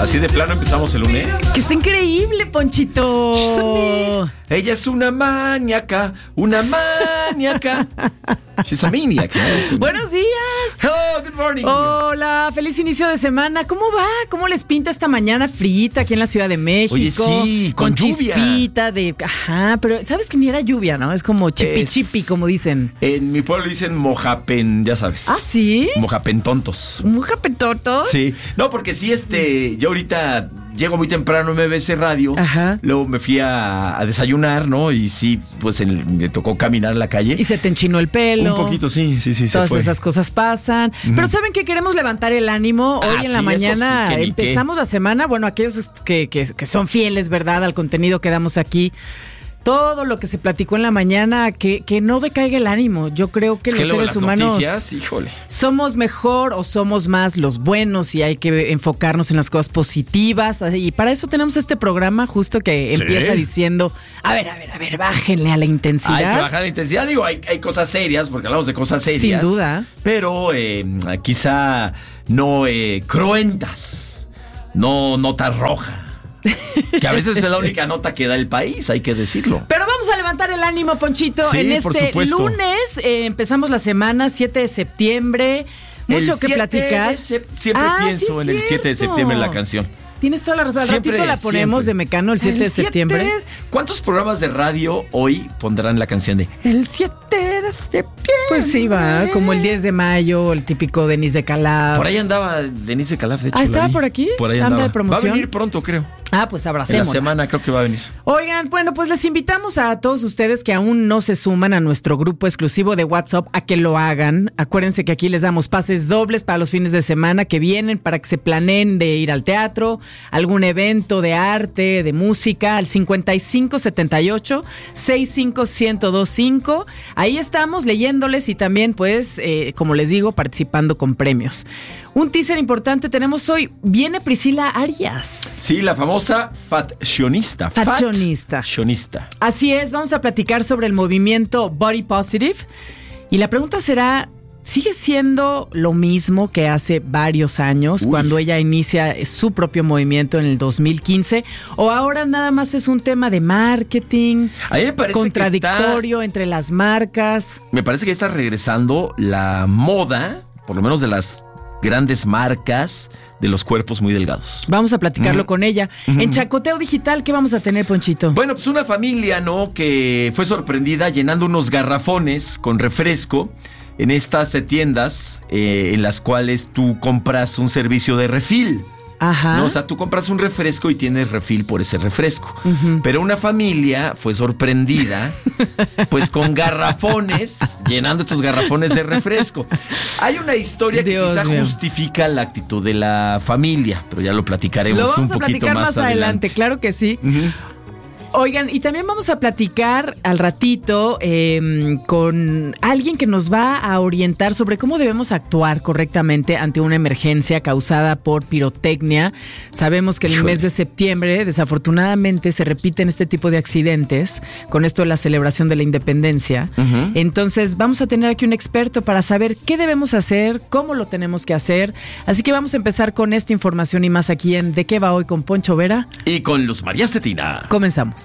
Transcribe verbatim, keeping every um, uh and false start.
Así de plano empezamos el lunes. Que está increíble, Ponchito. Ella es una maníaca, una maníaca. She's a maniac. Buenos días. Hello, good morning. Hola, feliz inicio de semana. ¿Cómo va? ¿Cómo les pinta esta mañana frita aquí en la Ciudad de México? Oye, sí, con, con lluvia. Chispita de... Ajá, pero ¿sabes que ni era lluvia, no? Es como chipi Es- chipi, como dicen. En mi pueblo dicen mojapen, ya sabes. ¿Ah, sí? Mojapen tontos. ¿Muja petotos? Sí. No, porque sí, este, yo ahorita llego muy temprano en M B S Radio. Ajá. Luego me fui a, a desayunar, ¿no? Y sí, pues en- me tocó caminar la calle. Y se te enchinó el pelo. Un poquito, sí, sí, sí. Todas se fue. esas cosas pasan. Ujú. Pero ¿saben qué? Queremos levantar el ánimo. Hoy Ah, en sí, la eso mañana sí, que ni empezamos la semana. Bueno, aquellos que, que, que son fieles, ¿verdad? Al contenido que damos aquí. Todo lo que se platicó en la mañana, que, que no decaiga el ánimo. Yo creo que Es los que luego seres las humanos noticias, híjole. somos mejor o somos más los buenos y hay que enfocarnos en las cosas positivas. Y para eso tenemos este programa justo que Sí. empieza diciendo, a ver, a ver, a ver, bájenle a la intensidad. Hay que bajar la intensidad. Digo, hay, hay cosas serias, porque hablamos de cosas serias. Sin duda. Pero eh, quizá no eh, cruentas, no nota roja. Que a veces es la única nota que da el país, hay que decirlo. Pero vamos a levantar el ánimo, Ponchito. Sí, en por este supuesto. lunes eh, empezamos la semana, siete de septiembre. Mucho El que siete platicar. de sep- Siempre Ah, pienso sí, en el siete de cierto. septiembre en la canción. Tienes toda la razón. Al Siempre, ratito la ponemos siempre. de Mecano el siete de septiembre. siete. ¿Cuántos programas de radio hoy pondrán la canción de El siete de septiembre? Pues sí, va, como el diez de mayo, el típico Denis de Calaf. Por ahí andaba Denise Calaf, de hecho. Ah, la ¿estaba vi. por aquí? Por ahí ¿Anda andaba. de promoción? Va a venir pronto, creo. Ah, pues En la abracemos. semana creo que va a venir. Oigan, bueno, pues les invitamos a todos ustedes que aún no se suman a nuestro grupo exclusivo de WhatsApp a que lo hagan. Acuérdense que aquí les damos pases dobles para los fines de semana que vienen para que se planeen de ir al teatro, algún evento de arte, de música, al cincuenta y cinco setenta y ocho sesenta y cinco ciento veinticinco. Ahí estamos leyéndoles y también, pues, eh, como les digo, participando con premios. Un teaser importante tenemos hoy. Viene Priscila Arias. Sí, la famosa fashionista. Fashionista. Fashionista. Así es, vamos a platicar sobre el movimiento Body Positive. Y la pregunta será, ¿sigue siendo lo mismo que hace varios años, Uy. cuando ella inicia su propio movimiento en el dos mil quince? ¿O ahora nada más es un tema de marketing, A mí me parece contradictorio que entre las marcas? está, me parece que está regresando la moda, por lo menos de las grandes marcas, de los cuerpos muy delgados. Vamos a platicarlo Ujú. con ella. En Chacoteo Digital, ¿qué vamos a tener, Ponchito? Bueno, pues una familia, ¿no? Que fue sorprendida llenando unos garrafones con refresco en estas eh, tiendas eh, en las cuales tú compras un servicio de refil. Ajá. ¿No? O sea, tú compras un refresco y tienes refil por ese refresco. Ujú. Pero una familia fue sorprendida, pues con garrafones, llenando estos garrafones de refresco. Hay una historia que Dios quizá mío. justifica la actitud de la familia, pero ya lo platicaremos Lo vamos un a poquito platicar más, más adelante, claro que sí. Ujú. Oigan, y también vamos a platicar al ratito eh, con alguien que nos va a orientar sobre cómo debemos actuar correctamente ante una emergencia causada por pirotecnia. Sabemos que en el Híjole. mes de septiembre, desafortunadamente, se repiten este tipo de accidentes con esto de la celebración de la independencia. Ujú. Entonces, vamos a tener aquí un experto para saber qué debemos hacer, cómo lo tenemos que hacer. Así que vamos a empezar con esta información y más aquí en ¿De qué va hoy con Poncho Vera? Y con Luz María Cetina. Comenzamos.